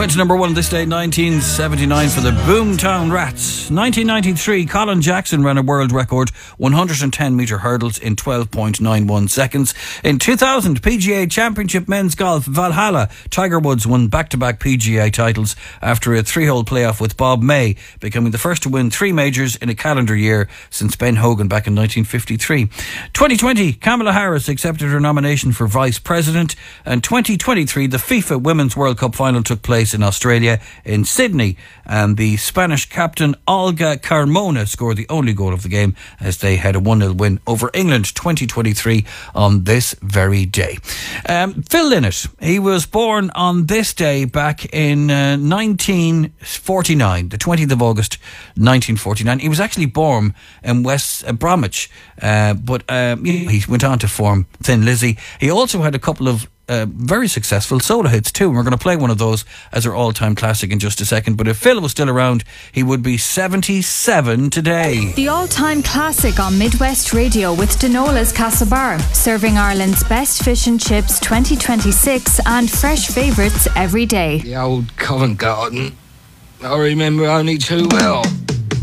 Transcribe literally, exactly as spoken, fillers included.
Went to number one this day, nineteen seventy-nine, for the Boomtown Rats. nineteen ninety-three, Colin Jackson ran a world record one hundred ten metre hurdles in twelve point nine one seconds. In two thousand, P G A Championship Men's Golf Valhalla, Tiger Woods won back-to-back P G A titles after a three-hole playoff with Bob May, becoming the first to win three majors in a calendar year since Ben Hogan back in nineteen fifty-three. twenty twenty, Kamala Harris accepted her nomination for Vice President, and twenty twenty-three, the FIFA Women's World Cup final took place in Australia, in Sydney, and the Spanish captain Olga Carmona scored the only goal of the game as they had a one nil win over England twenty twenty-three on this very day. Um, Phil Lynott, he was born on this day back in uh, nineteen forty-nine, the twentieth of August nineteen forty-nine. He was actually born in West uh, Bromwich, uh, but uh, he went on to form Thin Lizzy. He also had a couple of Uh, very successful solo hits too, and we're going to play one of those as our all-time classic in just a second. But if Phil was still around, he would be seventy-seven today. The all-time classic on Midwest Radio with Denola's Castlebar, serving Ireland's best fish and chips twenty twenty-six and fresh favourites every day. The old Covent Garden, I remember only too well.